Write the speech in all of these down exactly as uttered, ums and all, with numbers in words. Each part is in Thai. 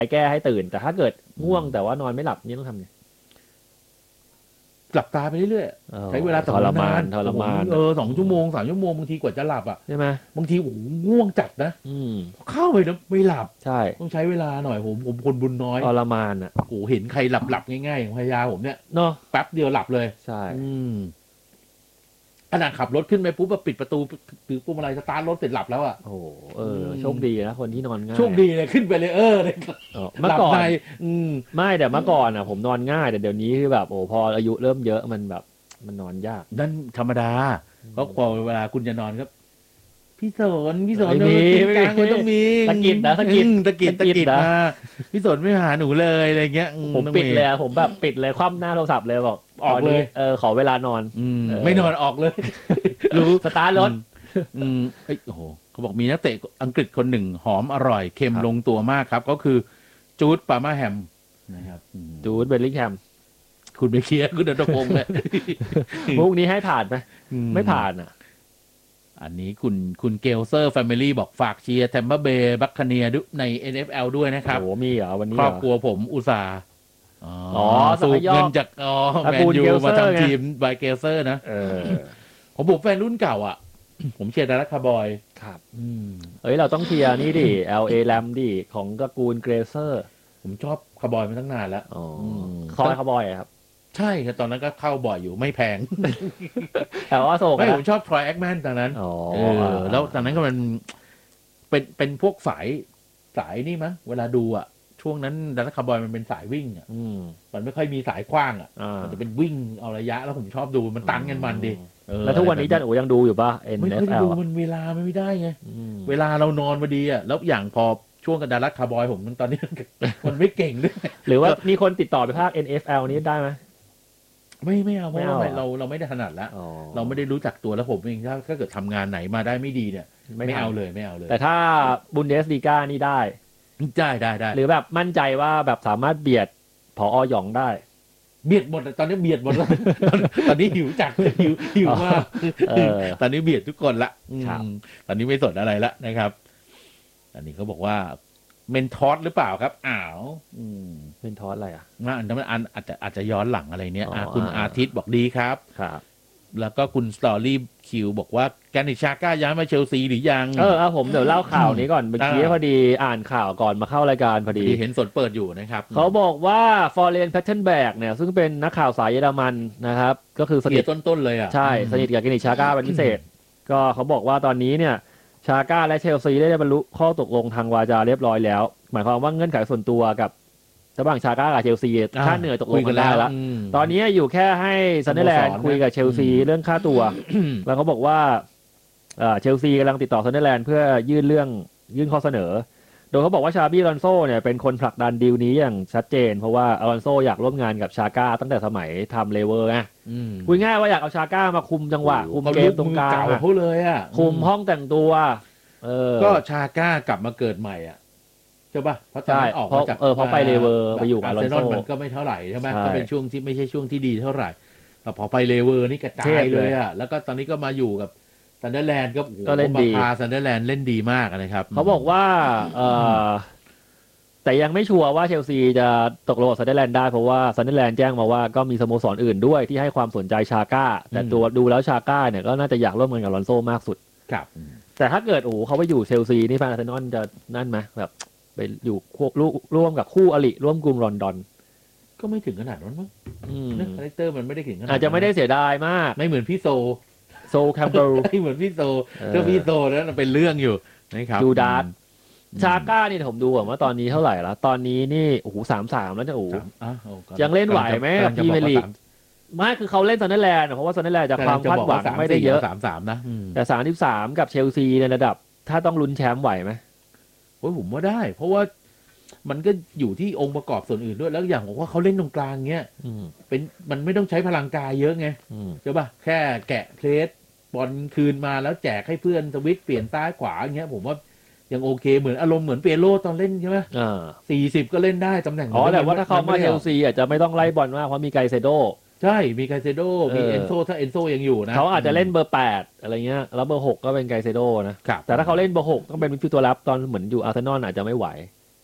แก้ให้ตื่นแต่ถ้าเกิดง่วงแต่ว่านอนไม่หลับนี่ต้องทำไงหลับตาไปเรื่อยๆใช้เวลาทรมานทรมานเออสองชั่วโมงสามชั่วโมงบางทีกว่าจะหลับอ่ะใช่ไหมบางทีโอ้โหง่วงจัดนะเข้าไปแล้วไม่หลับใช่ต้องใช้เวลาหน่อยผมผมคนบุญน้อยทรมานอ่ะโอ้โหเห็นใครหลับหลับง่ายๆอย่างพยาผมเนี่ยเนาะแป๊บเดียวหลับเลยใช่ขนาดขับรถขึ้นไปปุ๊บปิดประตูถือพวงมาลัยสตาร์ทรถเสร็จหลับแล้วอ่ะโอ้เออโชคดีนะคนที่นอนง่ายโชคดีเลยขึ้นไปเลยเออเลยเมื่อก่อนไม่แต่เมื่อก่อนอ่ะผมนอนง่ายแต่เดี๋ยวนี้คือแบบโอ้พออายุเริ่มเยอะมันแบบมันนอนยากนั่นธรรมดาเพราะพอเวลาคุณจะนอนครับพี่สนพี่สนมีกลางมันต้องมีตะกิดนะตะกิดตะกิดตะกิดนะพี่สนไม่หาหนูเลยอะไรเงี้ยผมปิดเลยผมแบบปิดเลยคว่ำหน้าโทรศัพท์เลยบอกออกเลยเออขอเวลานอนไม่นอนออกเลยรู้สตาร์ทรถอืมเอ้ยโอ้โหเขาบอกมีนักเตะอังกฤษคนหนึ่งหอมอร่อยเค็มลงตัวมากครับก็คือจูดปามาแฮมนะครับจูดเบลลิงแฮมคุณไปเคลียร์คุณดนตพงษ์เลยมุกนี้ให้ผ่านไหมไม่ผ่านอ่ะอันนี้คุณคุณเกลเซอร์แฟมิลี่บอกฝากเชียร์แทมเปอร์เบย์บัคคาเนียใน เอ็น เอฟ แอล ด้วยนะครับโอ้มีเหรอวันนี้ครอบครัวผมอุตส่าห์อ๋อสูบเงินจากอ๋อแมนยูมาทำทีมบายเกลเซอร์นะผมผมแฟนรุ่นเก่าอ่ะผมเชียร์ดัลลัสคาร์บอยครับเอ้ยเราต้องเชียร์นี่ดิ แอล เอ Ram ดิของตระกูลเกรเซอร์ผมชอบคาร์บอยมาตั้งนานแล้วอ๋อคอยคาร์บอยครับใช่ครับตอนนั้นก็เข้าบ่อยอยู่ไม่แพงแต่ว่าโศกไม่ผมชอบทรอยแอคแมนตอนนั้นอ๋อแล้วตอนนั้นก็มันเป็นเป็นพวกสายสายนี่มั้งเวลาดูอ่ะช่วงนั้นดัลลัสคาร์บอยมันเป็นสายวิ่งอ่ะมันไม่ค่อยมีสายกว้างอ่ะมันจะเป็นวิ่งเอาระยะแล้วผมชอบดูมันตันกันมันดีแล้วทุกวันนี้จันโอยังดูอยู่ป่ะ เอ็น เอฟ แอลไม่ดูมันเวลาไม่ได้ไงเวลาเรานอนพอดีอ่ะแล้วอย่างพอช่วงกับดัลลัสคาร์บอยผมมันตอนนี้มันไม่เก่งด้วยหรือว่ามีคนติดต่อไปภาค เอ็น เอฟ แอล นี้ได้ไหมไม่ไม่เอาเพราะว่าเราเราไม่ได้ถนัดแล้วเราไม่ได้รู้จักตัวแล้วผมเองถ้าถ้าเกิดทำงานไหนมาได้ไม่ดีเนี่ยไม่เอาเลยไม่เอาเลยแต่ถ้าบุนเดสลีกานี่ได้ได้ได้ได้หรือแบบมั่นใจว่าแบบสามารถเบียดผอ.หยองได้เบียดหมดตอนนี้เบียดหมดแล้วตอนนี้หิวจัดหิวหิวมากตอนนี้เบียดทุกคนละตอนนี้ไม่สนอะไรละนะครับอันนี้เขาบอกว่าเมนทอสหรือเปล่าครับอ้าวเมนทอสอะไรอ่ะอันนั้นอันอาจจะอาจจะย้อนหลังอะไรเนี้ยคุณอาทิตย์บอกดีครับครับแล้วก็คุณสตอรี่คิวบอกว่าแกนิชาก้าย้ายมาเชลซีหรือยังเออผมเดี๋ยวเล่าข่าวนี้ก่อนเมื่อกี้พอดีอ่านข่าวก่อนมาเข้ารายการพอดีเห็นสดเปิดอยู่นะครับเขาบอกว่าฟอร์เรนแพทเทนแบกเนี่ยซึ่งเป็นนักข่าวสายเยอรมันนะครับก็คือสนิทต้นๆเลยอ่ะใช่สนิทกับแกนิชาก้าเป็นพิเศษก็เขาบอกว่าตอนนี้เนี่ยชาก้าและเชลซีได้บรรลุข้อตกลงทางวาจาเรียบร้อยแล้วหมายความว่าเงื่อนไขส่วนตัวกับระหว่างชาก้ากับเชลซีค่าเหนื่อยตกลงกันได้แล้วตอนนี้อยู่แค่ให้ซันเดอร์แลนด์คุยกับเชลซีเรื่องค่าตัวแล้วเขาบอกว่าเชลซีกำลังติดต่อซันเดอร์แลนด์เพื่อยื่นเรื่องยื่นข้อเสนอโดยเขาบอกว่าชาบี้อลอนโซเนี่ยเป็นคนผลักดันดีลนี้อย่างชัดเจนเพราะว่าอลอนโซอยากร่วมงานกับชาก้าตั้งแต่สมัยทำเลเวอร์ไงคุยง่ายว่าอยากเอาชาก้ามาคุมจังหวะคุมเกมตรงกลางเขาเลยอ่ะคุมห้องแต่งตัวก็ชาก้ากลับมาเกิดใหม่อ่ะใช่ป่ะเพราะตอนนั้นออกมาจากเออพอไปเลเวอร์ไปอยู่กับอลอนโซมันก็ไม่เท่าไหร่ใช่ไหมก็เป็นช่วงที่ไม่ใช่ช่วงที่ดีเท่าไหร่แต่พอไปเลเวอร์นี่กระจายเลยอ่ะแล้วก็ตอนนี้ก็มาอยู่กับซันเดอร์แลนด์ก็เล่นดีพาซันเดอร์แลนด์เล่นดีมากนะครับเขาบอกว่าเออแต่ยังไม่ชัวร์ว่าเชลซีจะตกลงกับซันเดอร์แลนด์ได้เพราะว่าซันเดอร์แลนด์แจ้งมาว่าก็มีสโมสรอื่นด้วยที่ให้ความสนใจชาก้าแต่ตัวดูแล้วชาก้าเนี่ยก็น่าจะอยากร่วมงานกับอลอนโซมากสุดครับแต่ถ้าเกิดโอ้เขาไปอยู่เชลซีนี่แฟนอาร์เซนอลจะนั่นไหมแบบไปอยู่ร่วมกับคู่อริร่วมกลุ่มลอนดอนก็ไม่ถึงขนาดนั้นมั้งนะคาแรคเตอร์มันไม่ได้ถึงขนาดอาจจะไม่ได้เสียดายมากไม่เหมือนพี่โซโซแคมเบลไม่เหมือนพี่โซถ้าพี่โซนั้นเป็นเรื่องอยู่นะครับดูดาร์ชาก้านี่ผมดูว่าตอนนี้เท่าไหร่แล้วตอนนี้นี่โอ้โหสามสามแล้วจะโอ้ยังเล่นไหวไหมกับพี่เมลีกไม่คือเขาเล่นซันเดอร์แลนด์เพราะว่าซันเดอร์แลนด์จากความคาดหวังไม่ได้เยอะสามสามนะแต่สามสิบสามกับเชลซีในระดับถ้าต้องลุ้นแชมป์ไหวไหมโอ้ยผมว่าได้เพราะว่ามันก็อยู่ที่องค์ประกอบส่วนอื่นด้วยแล้วอย่างผมว่าเขาเล่นตรงกลางเงี้ยเป็นมันไม่ต้องใช้พลังกายเยอะไงใช่ป่ะแค่แกะเพลสบอลคืนมาแล้วแจกให้เพื่อนสวิตช์เปลี่ยนซ้ายขวาอย่างเงี้ยผมว่ายังโอเคเหมือนอารมณ์เหมือนเปโลตอนเล่นใช่ไหมสี่สิบก็เล่นได้ตำแหน่งอ๋อแต่ว่าถ้าเขามาเชลซีอาจจะไม่ต้องไล่บอลมากเพราะมีไกเซโดใช่มีไกเซโดมีเอนโซถ้าเอนโซยังอยู่นะเขาอาจจะเล่นเบอร์แปดอะไรเงี้ยแล้วเบอร์หกก็เป็นไกเซโดนะแต่ถ้าเขาเล่นเบอร์หกต้องเป็นมิดฟิลด์ตัวรับตอนเหมือนอยู่อาร์เซนอลอาจจะไม่ไหว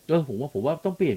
เออผมว่าผมว่าต้องเปลี่ยน